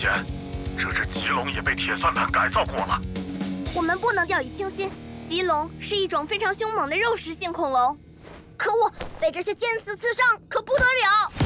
险，这只棘龙也被铁算盘改造过了。 我们不能掉以轻心，棘龙是一种非常凶猛的肉食性恐龙，可恶，被这些尖刺刺伤可不得了。